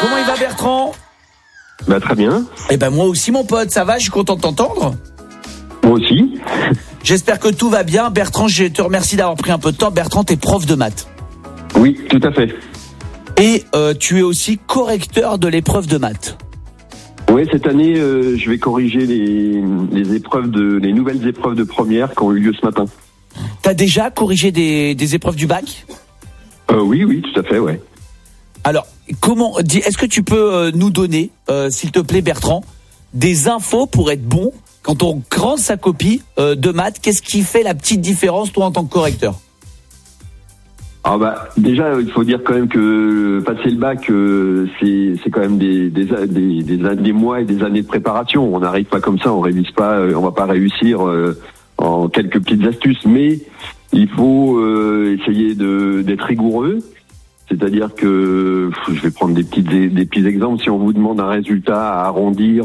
Comment il va Bertrand ? Bah très bien. Eh ben moi aussi mon pote, ça va, je suis content de t'entendre. Moi aussi. J'espère que tout va bien. Bertrand, je te remercie d'avoir pris un peu de temps. Bertrand, t'es prof de maths. Oui, tout à fait. Et tu es aussi correcteur de l'épreuve de maths. Oui, cette année, je vais corriger les nouvelles épreuves de première qui ont eu lieu ce matin. T'as déjà corrigé des épreuves du bac ? Oui, tout à fait, ouais. Alors, est-ce que tu peux nous donner, s'il te plaît Bertrand, des infos pour être bon quand on crante sa copie de maths ? Qu'est-ce qui fait la petite différence, toi, en tant que correcteur ? Alors déjà, il faut dire quand même que passer le bac, c'est quand même des mois et des années de préparation. On n'arrive pas comme ça, on révise pas, on va pas réussir en quelques petites astuces. Mais il faut essayer d'être rigoureux. C'est-à-dire que je vais prendre des petits exemples. Si on vous demande un résultat à arrondir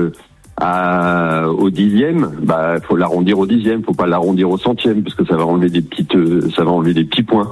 au dixième, faut l'arrondir au dixième, faut pas l'arrondir au centième parce que ça va enlever des petits points.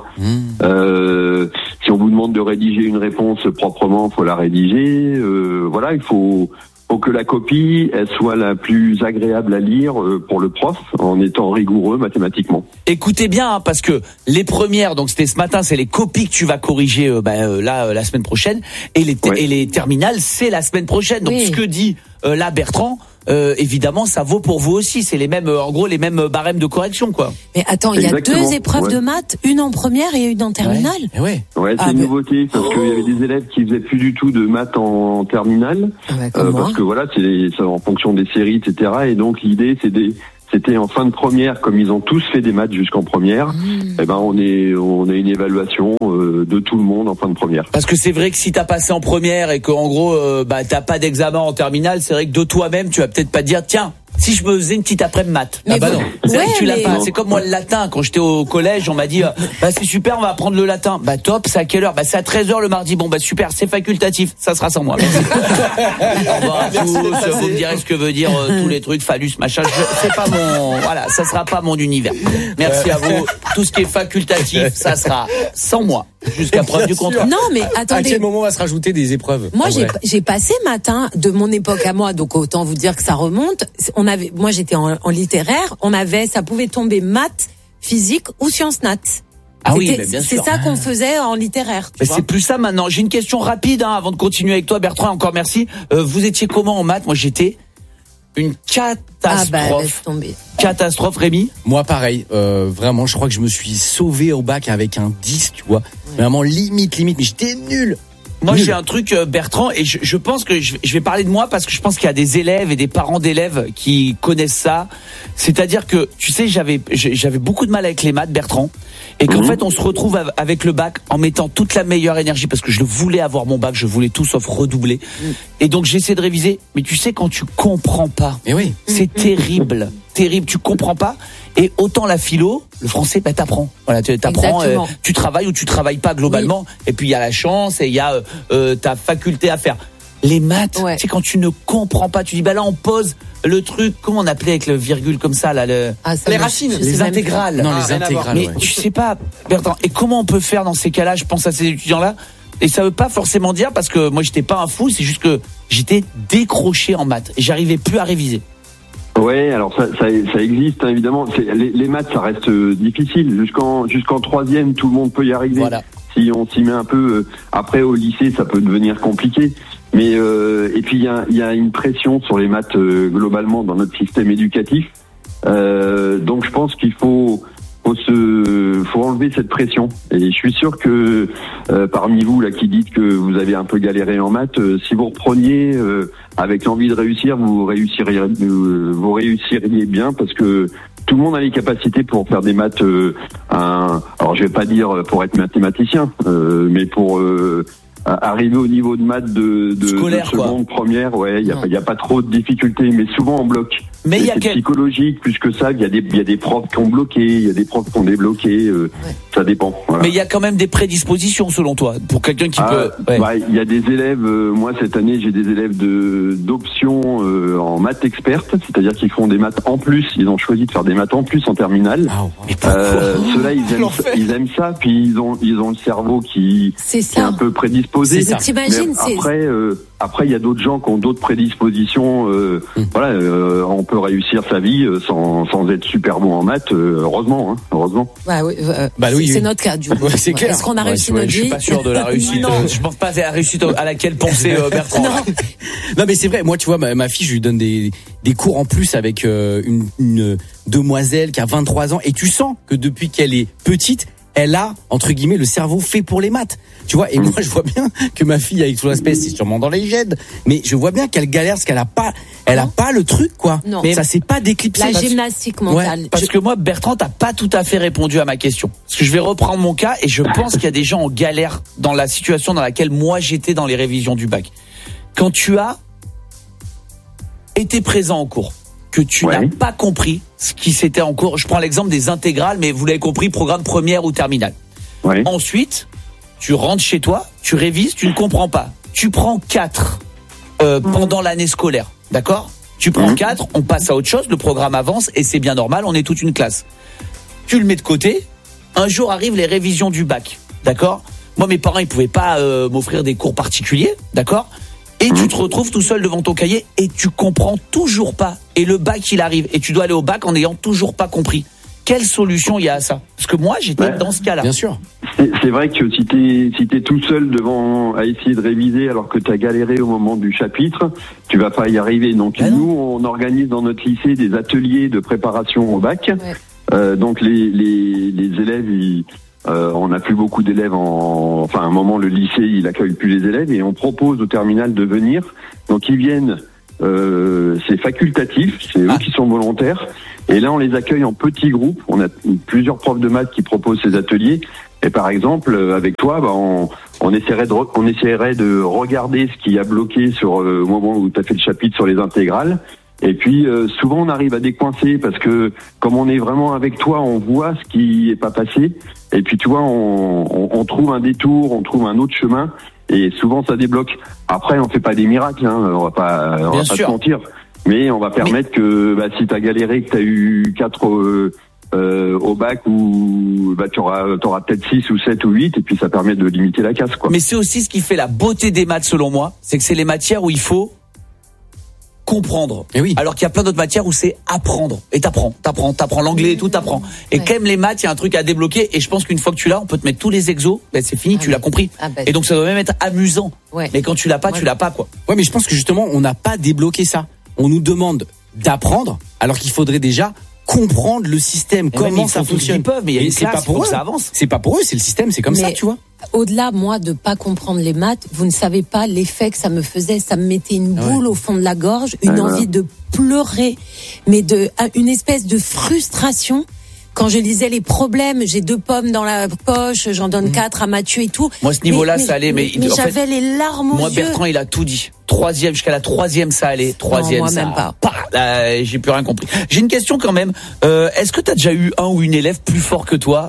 Si on vous demande de rédiger une réponse proprement, faut la rédiger. Il faut que la copie elle soit la plus agréable à lire pour le prof en étant rigoureux mathématiquement. Écoutez bien parce que les premières, donc c'était ce matin, c'est les copies que tu vas corriger la semaine prochaine et les terminales c'est la semaine prochaine. Donc ce que dit là Bertrand, évidemment ça vaut pour vous aussi, c'est les mêmes les mêmes barèmes de correction quoi. Mais attends, il y a deux épreuves de maths, une en première et une en terminale. Ouais, c'est une nouveauté parce qu'il y avait des élèves qui faisaient plus du tout de maths en terminale parce que c'est en fonction des séries etc. Et donc l'idée c'était en fin de première, comme ils ont tous fait des maths jusqu'en première, on a une évaluation de tout le monde en fin de première. Parce que c'est vrai que si t'as passé en première et qu'en gros t'as pas d'examen en terminale, c'est vrai que de toi-même tu vas peut-être pas te dire tiens, si je me faisais une petite après maths. Non. C'est vrai que tu l'as pas. C'est comme moi le latin. Quand j'étais au collège, on m'a dit c'est super, on va apprendre le latin. Top, c'est à quelle heure ? C'est à 13h le mardi. Bon super, c'est facultatif. Ça sera sans moi. Au revoir à tous. Vous me direz ce que veut dire tous les trucs, phallus, machin. C'est pas ça sera pas mon univers. Merci à vous. Tout ce qui est facultatif, ça sera sans moi. Jusqu'à preuve du contraire. Non, mais attendez. À quel moment on va se rajouter des épreuves ? Moi, j'ai passé matin de mon époque à moi, donc autant vous dire que ça remonte. Moi, j'étais en littéraire. Ça pouvait tomber maths, physique ou sciences nat. Ah oui, bien sûr. C'est ça qu'on faisait en littéraire. Mais c'est plus ça maintenant. J'ai une question rapide avant de continuer avec toi, Bertrand. Encore merci. Vous étiez comment en maths ? Moi, j'étais une catastrophe. Laisse tomber. Catastrophe, Rémi ? Moi, pareil. Vraiment, je crois que je me suis sauvé au bac avec un 10, tu vois. Vraiment limite, mais j'étais nul. Moi, j'ai un truc, Bertrand, et je pense que je vais parler de moi parce que je pense qu'il y a des élèves et des parents d'élèves qui connaissent ça. C'est-à-dire que, tu sais, j'avais beaucoup de mal avec les maths, Bertrand, et qu'en fait, on se retrouve avec le bac en mettant toute la meilleure énergie parce que je voulais avoir mon bac, je voulais tout sauf redoubler. Et donc, j'essaie de réviser. Mais tu sais, quand tu comprends pas, c'est terrible. Terrible, tu comprends pas. Et autant la philo, le français, t'apprends. Voilà, t'apprends, tu travailles ou tu travailles pas globalement. Et puis il y a la chance et il y a ta faculté à faire. Les maths, c'est quand tu ne comprends pas, tu dis là on pose le truc, comment on appelait avec le virgule comme ça là, les racines, les intégrales. Non, les intégrales. Mais tu sais pas, Bertrand. Et comment on peut faire dans ces cas-là ? Je pense à ces étudiants-là. Et ça veut pas forcément dire parce que moi j'étais pas un fou, c'est juste que j'étais décroché en maths et j'arrivais plus à réviser. Ouais, alors ça existe hein, évidemment. Les maths, ça reste difficile. Jusqu'en troisième, tout le monde peut y arriver. Voilà. Si on s'y met un peu. Après, au lycée, ça peut devenir compliqué. Mais et puis il y a une pression sur les maths globalement dans notre système éducatif. Donc je pense qu'il faut enlever cette pression. Et je suis sûr que parmi vous là qui dites que vous avez un peu galéré en maths, si vous repreniez avec l'envie de réussir, vous réussiriez bien parce que tout le monde a les capacités pour faire des maths. Alors je vais pas dire pour être mathématicien, mais pour arriver au niveau de maths de seconde, première, il y a pas trop de difficultés, mais souvent on bloque. Mais c'est psychologique plus que ça. Il y a des profs qui ont bloqué, il y a des profs qui ont débloqué. Ça dépend. Voilà. Mais il y a quand même des prédispositions selon toi pour quelqu'un qui peut. Ouais. Bah, il y a des élèves. Moi cette année j'ai des élèves d'option en maths experte, c'est-à-dire qu'ils font des maths en plus. Ils ont choisi de faire des maths en plus en terminale. Mais pourquoi Ceux-là ils aiment ça. Puis ils ont le cerveau qui est un peu prédisposé. C'est ça. T'imagines, Après, il y a d'autres gens qui ont d'autres prédispositions. Voilà, on peut réussir sa vie sans être super bon en maths. Heureusement. Oui, c'est notre cas du coup. Ouais, c'est clair. Est-ce qu'on a réussi notre vie? Je suis pas sûr de la réussite. Je pense pas à la réussite à laquelle pensait Bertrand. Non, mais c'est vrai. Moi, tu vois, ma fille, je lui donne des cours en plus avec une demoiselle qui a 23 ans, et tu sens que depuis qu'elle est petite, elle a, entre guillemets, le cerveau fait pour les maths. Tu vois, et moi, je vois bien que ma fille, avec son aspect, c'est sûrement dans les gènes, mais je vois bien qu'elle galère parce qu'elle a pas le truc, quoi. Non. Mais ça s'est pas déclipsé. La gymnastique mentale. Ouais, parce que moi, Bertrand, t'as pas tout à fait répondu à ma question. Parce que je vais reprendre mon cas, et je pense qu'il y a des gens en galère dans la situation dans laquelle moi j'étais dans les révisions du bac. Quand tu as été présent en cours, que tu n'as pas compris ce qui s'était en cours. Je prends l'exemple des intégrales, mais vous l'avez compris, programme première ou terminale. Ouais. Ensuite, tu rentres chez toi, tu révises, tu ne comprends pas. Tu prends 4 pendant l'année scolaire, d'accord ? Tu prends 4, on passe à autre chose, le programme avance et c'est bien normal, on est toute une classe. Tu le mets de côté, un jour arrivent les révisions du bac, d'accord ? Moi, mes parents, ils pouvaient pas m'offrir des cours particuliers, d'accord ? Et tu te retrouves tout seul devant ton cahier et tu comprends toujours pas. Et le bac, il arrive. Et tu dois aller au bac en n'ayant toujours pas compris. Quelle solution il y a à ça ? Parce que moi, j'étais dans ce cas-là. Bien sûr. C'est vrai que si t'es tout seul devant à essayer de réviser alors que t'as galéré au moment du chapitre, tu vas pas y arriver. Donc nous, on organise dans notre lycée des ateliers de préparation au bac. Ouais. Donc les élèves, on n'a plus beaucoup d'élèves à un moment le lycée il accueille plus les élèves et on propose au terminal de venir. Donc ils viennent, c'est facultatif, c'est eux qui sont volontaires. Et là on les accueille en petits groupes. On a plusieurs profs de maths qui proposent ces ateliers. Et par exemple avec toi, on essaierait de regarder ce qui a bloqué au moment où tu as fait le chapitre sur les intégrales. Et puis souvent on arrive à décoincer parce que comme on est vraiment avec toi, on voit ce qui est pas passé. Et puis tu vois, on trouve un détour, on trouve un autre chemin. Et souvent ça débloque. Après on fait pas des miracles, on va pas se mentir. Mais on va permettre que si t'as galéré, que t'as eu 4 au bac, ou t'auras peut-être 6 ou 7 ou 8, et puis ça permet de limiter la casse, quoi. Mais c'est aussi ce qui fait la beauté des maths selon moi, c'est que c'est les matières où il faut comprendre. Et oui. Alors qu'il y a plein d'autres matières où c'est apprendre. Et t'apprends l'anglais et tout, t'apprends. Et quand même les maths, il y a un truc à débloquer. Et je pense qu'une fois que tu l'as, on peut te mettre tous les exos. C'est fini, tu l'as compris. Et donc ça doit même être amusant. Ouais. Mais quand tu l'as pas, tu l'as pas, quoi. Ouais, mais je pense que justement, on n'a pas débloqué ça. On nous demande d'apprendre, alors qu'il faudrait déjà comprendre le système, comment ça fonctionne. Ils peuvent, mais il y a une classe pour que ça avance. C'est pas pour eux, c'est le système, c'est comme ça, tu vois. Au-delà, moi, de pas comprendre les maths, vous ne savez pas l'effet que ça me faisait. Ça me mettait une boule au fond de la gorge, une envie de pleurer, mais une espèce de frustration. Quand je lisais les problèmes, j'ai 2 pommes dans la poche, j'en donne 4 à Mathieu et tout. Moi, ce niveau-là, ça allait, mais en j'avais fait, les larmes aux yeux. Moi, Bertrand, il a tout dit. 3e, jusqu'à la 3e, ça allait. 3e, moi, ça. Même pas. Là, j'ai plus rien compris. J'ai une question quand même. Est-ce que t'as déjà eu un ou une élève plus fort que toi?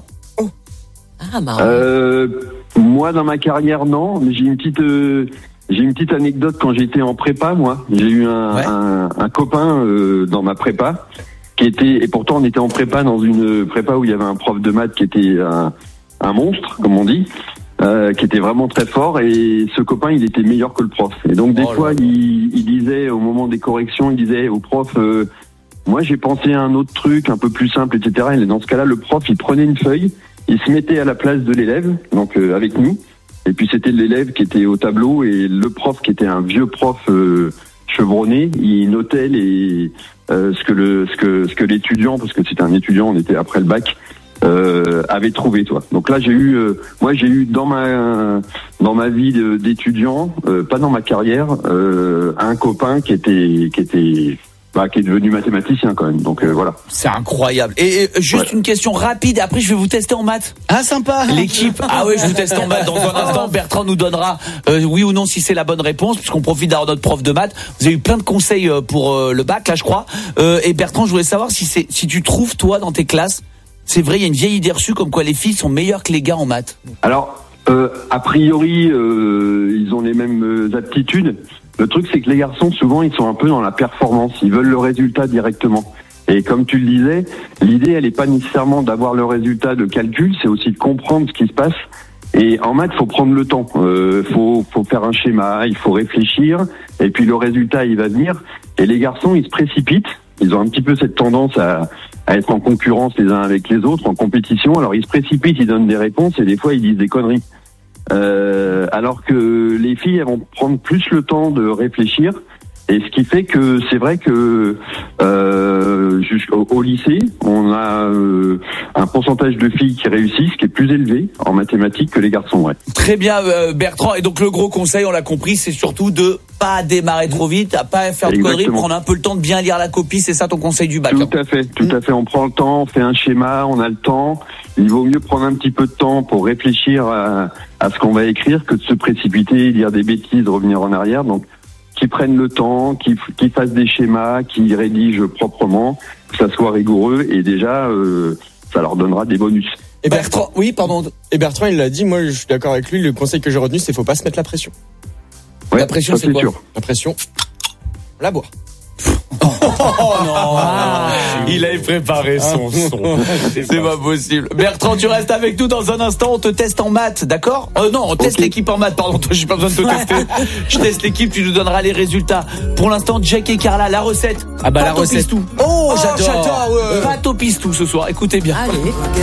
Marrant. Moi, dans ma carrière, non. Mais j'ai une petite anecdote quand j'étais en prépa, moi. J'ai eu un copain dans ma prépa. Et pourtant on était en prépa, dans une prépa où il y avait un prof de maths qui était un monstre, comme on dit, qui était vraiment très fort, et ce copain il était meilleur que le prof. Et donc des fois il disait au moment des corrections, il disait au prof moi j'ai pensé à un autre truc un peu plus simple, etc. Et dans ce cas-là le prof il prenait une feuille, il se mettait à la place de l'élève, donc avec nous, et puis c'était l'élève qui était au tableau et le prof qui était un vieux prof chevronné, il notait ce que l'étudiant, parce que c'était un étudiant, on était après le bac, avait trouvé, toi. Donc là j'ai eu dans ma vie d'étudiant, pas dans ma carrière, un copain qui est devenu mathématicien quand même. Donc voilà. C'est incroyable. Et juste une question rapide, après je vais vous tester en maths. Ah sympa. L'équipe. Ah oui, je vous teste en maths. Dans un instant, Bertrand nous donnera oui ou non si c'est la bonne réponse, puisqu'on profite d'avoir notre prof de maths. Vous avez eu plein de conseils pour le bac là, je crois. Et Bertrand, je voulais savoir si tu trouves toi dans tes classes C'est vrai, il y a une vieille idée reçue comme quoi les filles sont meilleures que les gars en maths. Alors, a priori, ils ont les mêmes aptitudes. Le truc, c'est que les garçons, souvent, ils sont un peu dans la performance. Ils veulent le résultat directement. Et comme tu le disais, l'idée, elle n'est pas nécessairement d'avoir le résultat de calcul, c'est aussi de comprendre ce qui se passe. Et en maths, faut prendre le temps. Faut faire un schéma, il faut réfléchir, et puis le résultat, il va venir. Et les garçons, ils se précipitent. Ils ont un petit peu cette tendance à être en concurrence les uns avec les autres, en compétition. Alors ils se précipitent, ils donnent des réponses, et des fois, ils disent des conneries. Alors que les filles, elles vont prendre plus le temps de réfléchir. Et ce qui fait que c'est vrai que jusqu'au lycée, on a un pourcentage de filles qui réussissent qui est plus élevé en mathématiques que les garçons. Ouais. Très bien, Bertrand. Et donc le gros conseil, on l'a compris, c'est surtout de pas démarrer trop vite, à pas faire de conneries, prendre un peu le temps de bien lire la copie. C'est ça ton conseil du bac. Tout à fait. On prend le temps, on fait un schéma, on a le temps. Il vaut mieux prendre un petit peu de temps pour réfléchir à ce qu'on va écrire que de se précipiter, dire des bêtises, revenir en arrière. Donc qui prennent le temps, qui fassent des schémas, qui rédigent proprement, que ça soit rigoureux, et déjà, ça leur donnera des bonus. Et Bertrand, oui, pardon. Et Bertrand, il l'a dit, moi, je suis d'accord avec lui, le conseil que j'ai retenu, c'est faut pas se mettre la pression. Ouais, la pression, c'est quoi? Sûr. La pression, la boire. Oh non, il avait préparé son son. C'est pas possible. Bertrand, tu restes avec nous dans un instant. On te teste en maths, d'accord? Non, on teste l'équipe en maths. Pardon, j'ai pas besoin de te tester. Je teste l'équipe, tu nous donneras les résultats. Pour l'instant, Jack et Carla, la recette. Ah bah la recette. Pistou. Oh, j'adore. Pâte au pistou ce soir. Écoutez bien. Allez.